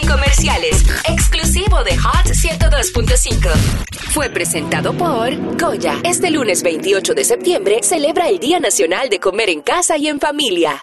sin comerciales, exclusivo de Hot 102.5. Fue presentado por Goya. Este lunes 28 de septiembre celebra el Día Nacional de Comer en Casa y en Familia.